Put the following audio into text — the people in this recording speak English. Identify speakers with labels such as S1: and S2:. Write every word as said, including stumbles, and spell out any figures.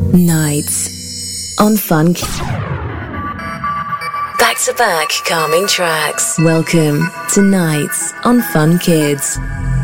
S1: Nights on Fun. Back to back calming tracks. Welcome to Nights on Fun Kids.